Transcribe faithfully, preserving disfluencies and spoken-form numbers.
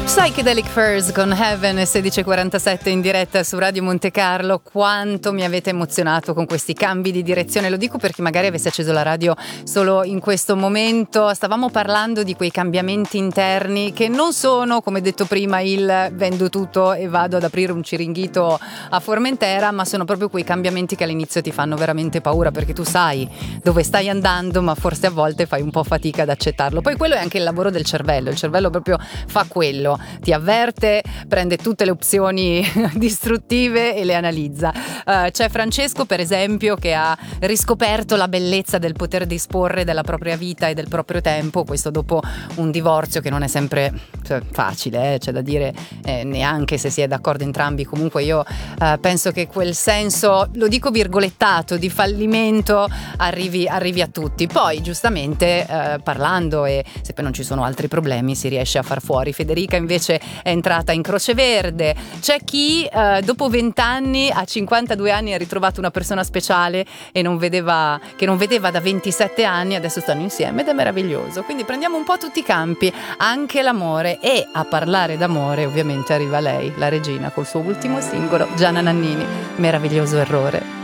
Psychedelic Furs con Heaven, sedici e quarantasette in diretta su Radio Monte Carlo. Quanto mi avete emozionato con questi cambi di direzione, lo dico per chi magari avesse acceso la radio solo in questo momento. Stavamo parlando di quei cambiamenti interni che non sono, come detto prima, il vendo tutto e vado ad aprire un ciringhito a Formentera, ma sono proprio quei cambiamenti che all'inizio ti fanno veramente paura, perché tu sai dove stai andando, ma forse a volte fai un po' fatica ad accettarlo. Poi quello è anche il lavoro del cervello, il cervello proprio fa quello, ti avverte, prende tutte le opzioni distruttive e le analizza. Uh, c'è Francesco, per esempio, che ha riscoperto la bellezza del poter disporre della propria vita e del proprio tempo, questo dopo un divorzio che non è sempre cioè, facile, eh, c'è da dire, eh, neanche se si è d'accordo entrambi. Comunque io uh, penso che quel senso, lo dico virgolettato, di fallimento arrivi, arrivi a tutti. Poi giustamente uh, parlando, e se poi non ci sono altri problemi, si riesce a far fuori. Federica invece è entrata in Croce Verde. C'è chi eh, dopo vent'anni, a cinquantadue anni, ha ritrovato una persona speciale e non vedeva, che non vedeva da ventisette anni, adesso stanno insieme ed è meraviglioso. Quindi prendiamo un po' tutti i campi, anche l'amore, e a parlare d'amore ovviamente arriva lei, la regina, col suo ultimo singolo, Gianna Nannini, Meraviglioso errore.